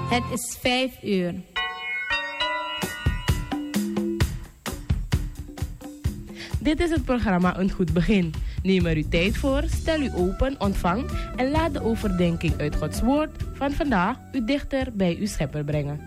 Het is 5 uur. Dit is het programma Een Goed Begin. Neem er uw tijd voor, stel u open, ontvang en laat de overdenking uit Gods Woord van vandaag u dichter bij uw Schepper brengen.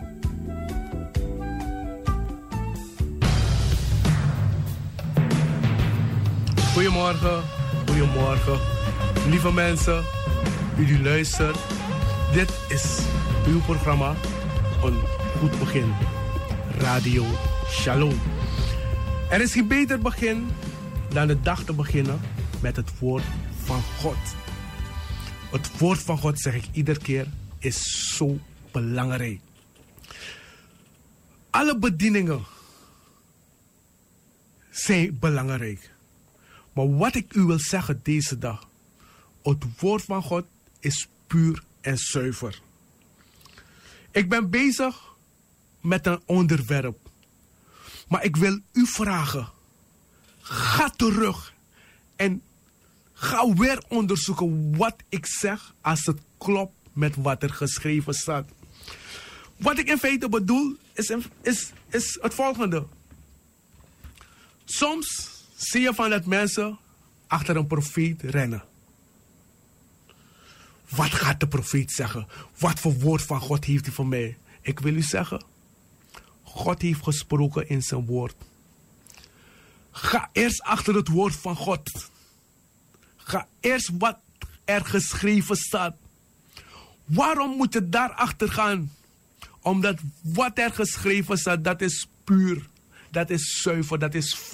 Goedemorgen, goedemorgen. Lieve mensen, u die luistert. Dit is uw programma Een Goed Begin. Radio Shalom. Er is geen beter begin dan de dag te beginnen met het woord van God. Het woord van God, zeg ik iedere keer, is zo belangrijk. Alle bedieningen zijn belangrijk. Maar wat ik u wil zeggen deze dag, het woord van God is puur en zuiver. Ik ben bezig met een onderwerp. Maar ik wil u vragen, ga terug en ga weer onderzoeken wat ik zeg als het klopt met wat er geschreven staat. Wat ik in feite bedoel is het volgende. Soms zie je van dat mensen achter een profeet rennen. Wat gaat de profeet zeggen? Wat voor woord van God heeft hij voor mij? Ik wil u zeggen, God heeft gesproken in zijn woord. Ga eerst achter het woord van God. Ga eerst wat er geschreven staat. Waarom moet je daarachter gaan? Omdat wat er geschreven staat, dat is puur. Dat is zuiver, dat is